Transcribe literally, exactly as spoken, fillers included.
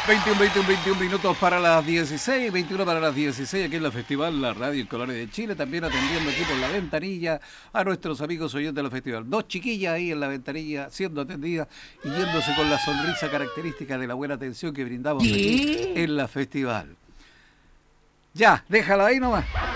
veintiuno, veintiuno, veintiuno minutos para las dieciséis, veintiuno para las dieciséis, aquí en la Festival, la Radio El Colores de Chile, también atendiendo aquí por la ventanilla a nuestros amigos oyentes de la Festival. Dos chiquillas ahí en la ventanilla siendo atendidas y yéndose con la sonrisa característica de la buena atención que brindamos aquí en la Festival. Ya, déjala ahí nomás.